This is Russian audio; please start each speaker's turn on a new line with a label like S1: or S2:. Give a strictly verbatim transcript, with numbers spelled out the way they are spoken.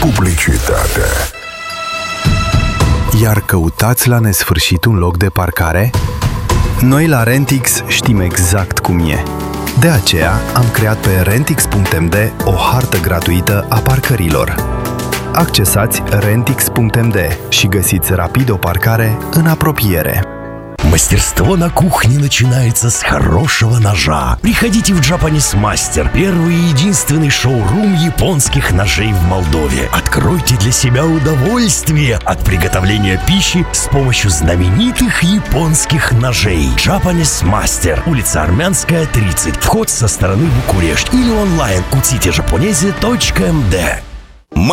S1: publicitate.
S2: Iar căutați la nesfârșit un loc de parcare? Noi la Rentix știm exact cum e. De aceea am creat pe rentix punct m d o hartă gratuită a parcărilor. Accesați rentix punct m d și găsiți rapid o parcare în apropiere.
S3: Мастерство на кухне начинается с хорошего ножа. Приходите в Japanese Master, первый и единственный шоурум японских ножей в Молдове. Откройте для себя удовольствие от приготовления пищи с помощью знаменитых японских ножей. Japanese Master, улица Армянская, тридцать, вход со стороны Букурешт или онлайн кутите жапонезе точка эм дэ.